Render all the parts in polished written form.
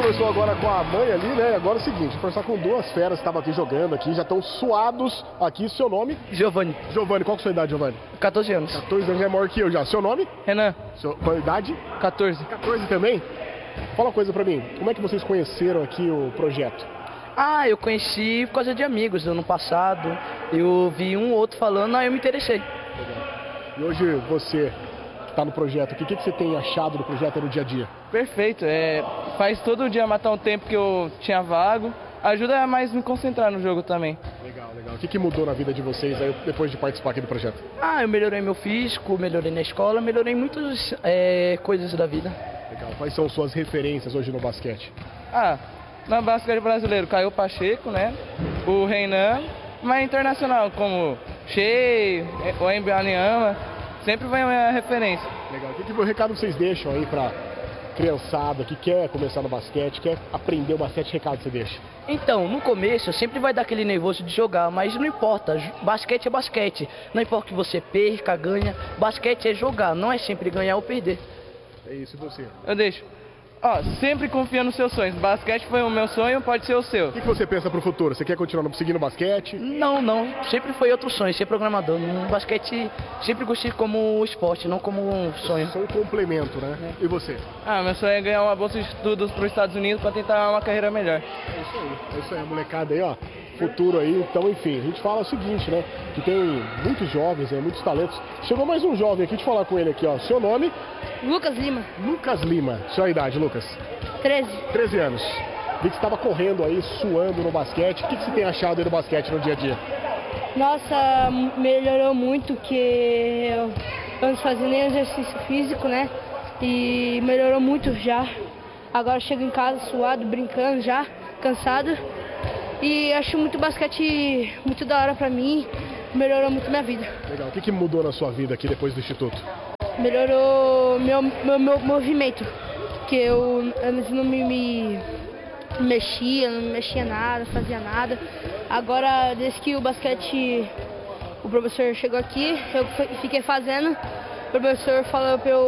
conversou agora com a mãe ali, né? Agora é o seguinte, conversar com duas feras que estavam aqui jogando aqui, já estão suados aqui. Seu nome? Giovanni. Giovanni, qual que é a sua idade, Giovanni? 14 anos. 14 anos, é maior que eu já. Seu nome? Renan. Qual a idade? 14. 14 também? Fala uma coisa pra mim, como é que vocês conheceram aqui o projeto? Ah, eu conheci por causa de amigos no ano passado. Eu vi um ou outro falando, aí eu me interessei. E hoje você que está no projeto, o que você tem achado do projeto no dia a dia? Perfeito, faz todo dia matar um tempo que eu tinha vago, ajuda a mais me concentrar no jogo também. Legal, legal. O que mudou na vida de vocês aí depois de participar aqui do projeto? Ah, eu melhorei meu físico, melhorei na escola, melhorei muitas coisas da vida. Legal. Quais são suas referências hoje no basquete? No basquete brasileiro, Caio Pacheco, né? O Renan, mas internacional, como Shea, o Embanyama, sempre vai a minha referência. Legal. O que recado vocês deixam aí pra criançada que quer começar no basquete, quer aprender o basquete, que recado você deixa? Então, no começo sempre vai dar aquele nervoso de jogar, mas não importa, basquete é basquete. Não importa que você perca, ganha, basquete é jogar, não é sempre ganhar ou perder. É isso, e você? Eu deixo. Sempre confia nos seus sonhos. Basquete foi o meu sonho, pode ser o seu. O que você pensa pro futuro? Você quer continuar seguindo basquete? Não. Sempre foi outro sonho, ser programador. No basquete sempre gostei como esporte, não como um sonho. Só um complemento, né? E você? Meu sonho é ganhar uma bolsa de estudos para os Estados Unidos para tentar uma carreira melhor. É isso aí, a molecada aí, ó. Futuro aí, então enfim, a gente fala o seguinte, né? Que tem muitos jovens, muitos talentos. Chegou mais um jovem aqui, deixa eu falar com ele aqui, ó. Seu nome? Lucas Lima. Lucas Lima. Sua idade, Lucas? 13. 13 anos. Vi que você estava correndo aí, suando no basquete. O que você tem achado aí do basquete no dia a dia? Nossa, melhorou muito, que eu não fazia nem exercício físico, né? E melhorou muito já. Agora chego em casa suado, brincando já, cansado. E acho muito basquete muito da hora pra mim, melhorou muito minha vida. Legal. O que mudou na sua vida aqui depois do instituto? Melhorou meu movimento, que eu antes não me mexia nada, fazia nada. Agora, desde que o basquete, o professor chegou aqui, eu fiquei fazendo, o professor falou pra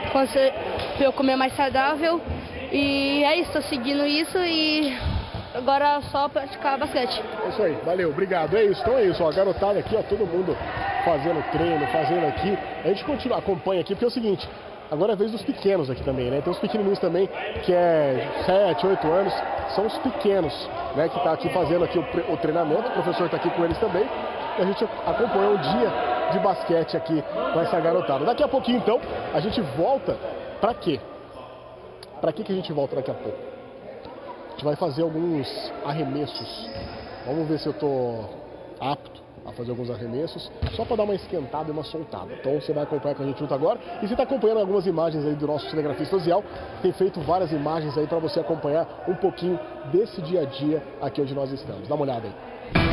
eu comer mais saudável. E é isso, tô seguindo isso e agora é só praticar basquete. É isso aí, valeu, obrigado. É isso, então é isso, ó, a garotada aqui, ó, todo mundo fazendo treino, fazendo aqui. A gente continua, acompanha aqui, porque é o seguinte, agora é a vez dos pequenos aqui também, né? Tem os pequenininhos também, que é 7, 8 anos, são os pequenos, né? Que tá aqui fazendo aqui o treinamento, o professor tá aqui com eles também. E a gente acompanha um dia de basquete aqui com essa garotada. Daqui a pouquinho, então, a gente volta pra quê? Pra que a gente volta daqui a pouco? A gente vai fazer alguns arremessos. Vamos ver se eu tô apto a fazer alguns arremessos, só para dar uma esquentada e uma soltada. Então você vai acompanhar com a gente junto agora. E você está acompanhando algumas imagens aí do nosso cinegrafista Osiel. Tem feito várias imagens aí para você acompanhar um pouquinho desse dia a dia aqui onde nós estamos. Dá uma olhada aí.